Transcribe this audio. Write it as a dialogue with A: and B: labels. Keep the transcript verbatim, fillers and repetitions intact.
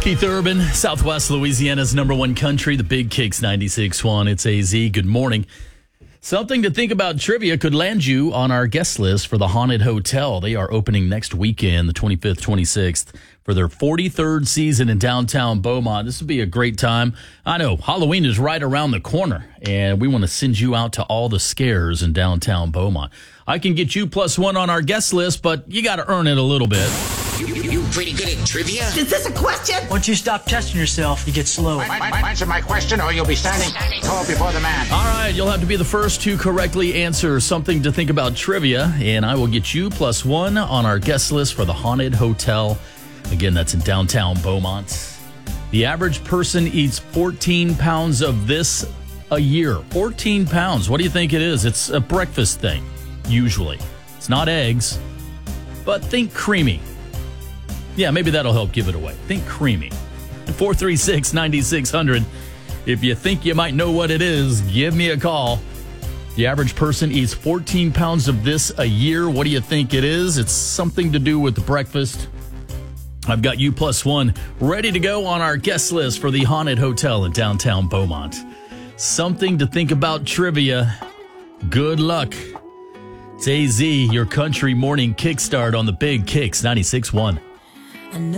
A: Keith Urban, Southwest Louisiana's number one country, the Big Kicks ninety-six point one. It's A Z. Good morning. Something to think about trivia could land you on our guest list for the Haunted Hotel. They are opening next weekend, the twenty-fifth, twenty-sixth, for their forty-third season in downtown Beaumont. This would be a great time. I know Halloween is right around the corner, and we want to send you out to all the scares in downtown Beaumont. I can get you plus one on our guest list, but you got to earn it a little bit.
B: You, you, you pretty good at trivia?
C: Is this a question?
D: Once you stop testing yourself, you get slow.
B: My, my, my, answer my question or you'll be standing tall before the man.
A: All right, you'll have to be the first to correctly answer something to think about trivia, and I will get you plus one on our guest list for the Haunted Hotel. Again, that's in downtown Beaumont. The average person eats fourteen pounds of this a year. fourteen pounds. What do you think it is? It's a breakfast thing, usually. It's not eggs, but think creamy. Yeah, maybe that'll help give it away. Think creamy. four three six, nine six zero zero. If you think you might know what it is, give me a call. The average person eats fourteen pounds of this a year. What do you think it is? It's something to do with breakfast. I've got you plus one ready to go on our guest list for the Haunted Hotel in downtown Beaumont. Something to think about trivia. Good luck. It's A Z, your country morning kickstart on the Big Kicks ninety-six point one.